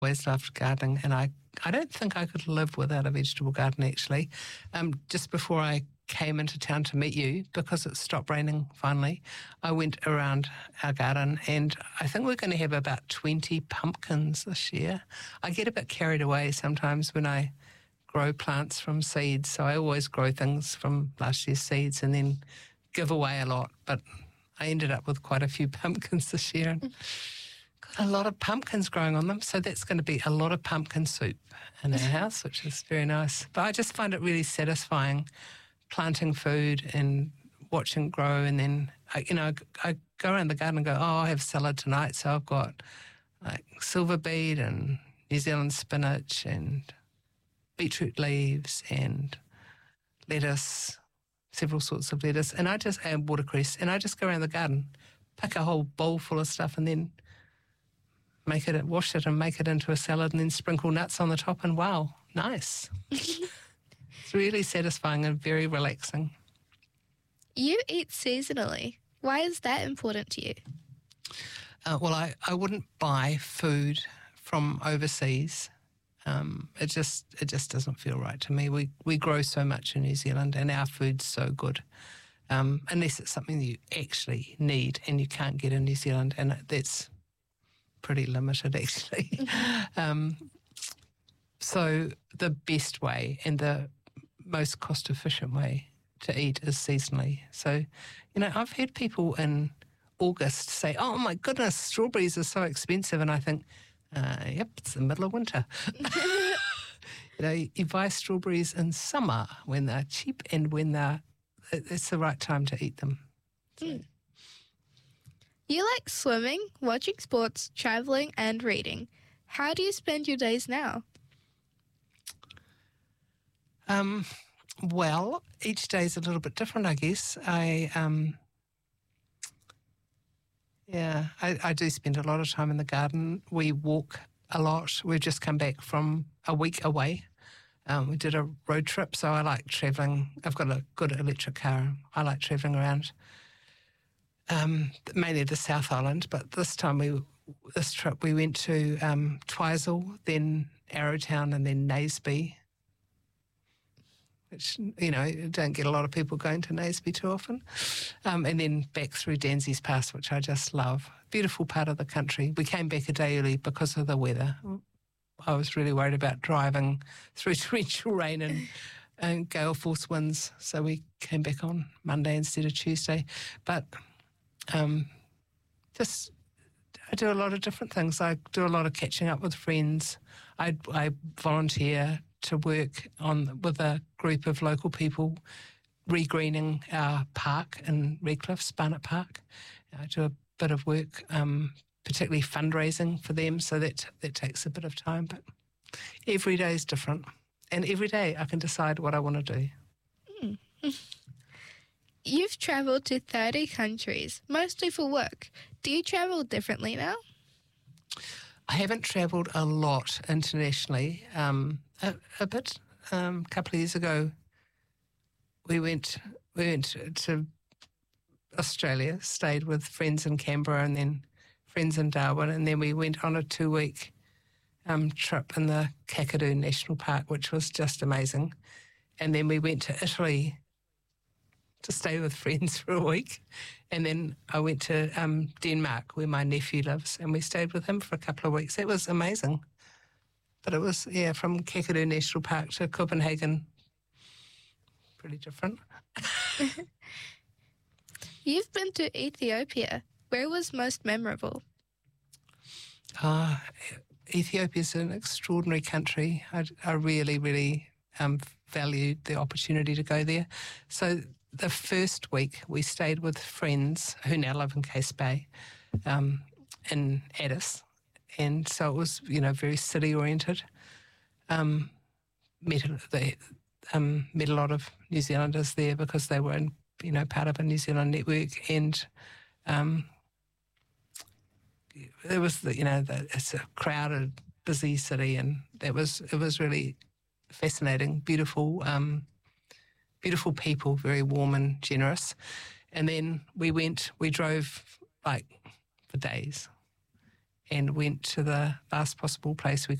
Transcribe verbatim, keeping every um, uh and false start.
always loved gardening, and I, I don't think I could live without a vegetable garden, actually. Um, just before I came into town to meet you, because it stopped raining finally, I went around our garden, and I think we're going to have about twenty pumpkins this year. I get a bit carried away sometimes when I grow plants from seeds, so I always grow things from last year's seeds and then give away a lot, but I ended up with quite a few pumpkins this year and got a lot of pumpkins growing on them, so that's going to be a lot of pumpkin soup in our house, which is very nice. But I just find it really satisfying planting food and watching it grow, and then, I, you know, I go around the garden and go, oh, I'll have salad tonight, so I've got like silver beet and New Zealand spinach and beetroot leaves and lettuce, several sorts of lettuce, and I just add watercress, and I just go around the garden, pick a whole bowl full of stuff, and then make it, wash it, and make it into a salad, and then sprinkle nuts on the top, and wow, nice. It's really satisfying and very relaxing. You eat seasonally. Why is that important to you? Uh, well, I, I wouldn't buy food from overseas. Um, it just it just doesn't feel right to me. We we grow so much in New Zealand, and our food's so good. Um, unless it's something that you actually need and you can't get in New Zealand, and that's pretty limited actually. um, so the best way and the most cost-efficient way to eat is seasonally. So, you know, I've had people in August say, oh my goodness, strawberries are so expensive, and I think, Uh, yep, it's the middle of winter. You know, you buy strawberries in summer when they're cheap and when they're, it's the right time to eat them. So. Mm. You like swimming, watching sports, travelling and reading. How do you spend your days now? Um, well, each day is a little bit different, I guess. I... Um, Yeah, I, I do spend a lot of time in the garden. We walk a lot. We've just come back from a week away. Um, we did a road trip, so I like travelling. I've got a good electric car. I like travelling around, um, mainly the South Island. But this time, we this trip, we went to um, Twizel, then Arrowtown, and then Naseby, which, you know, you don't get a lot of people going to Naseby too often. Um, and then back through Danzies Pass, which I just love. Beautiful part of the country. We came back a day early because of the weather. I was really worried about driving through torrential rain and, and gale force winds, so we came back on Monday instead of Tuesday. But um, just, I do a lot of different things. I do a lot of catching up with friends. I, I volunteer to work on with a group of local people regreening our park in Redcliffe, Barnett Park. I do a bit of work, um, particularly fundraising for them, so that that takes a bit of time. But every day is different, and every day I can decide what I want to do. Mm. You've travelled to thirty countries, mostly for work. Do you travel differently now? I haven't travelled a lot internationally. Um, a, a bit. Um, a couple of years ago, we went we went to Australia, stayed with friends in Canberra, and then friends in Darwin, and then we went on a two-week um, trip in the Kakadu National Park, which was just amazing. And then we went to Italy to stay with friends for a week. And then I went to um, Denmark, where my nephew lives, and we stayed with him for a couple of weeks. It was amazing. But it was, yeah, from Kakadu National Park to Copenhagen, pretty different. You've been to Ethiopia. Where was most memorable? Uh, Ethiopia is an extraordinary country. I, I really, really um, valued the opportunity to go there. So the first week we stayed with friends who now live in Case Bay, um, in Addis. And so it was, you know, very city-oriented. Um, met, they, um, met a lot of New Zealanders there because they were, in, you know, part of a New Zealand network. And um, it was, the, you know, the, it's a crowded, busy city, and that was it was really fascinating, beautiful, um, beautiful people, very warm and generous. And then we went, we drove like for days. and went to the last possible place we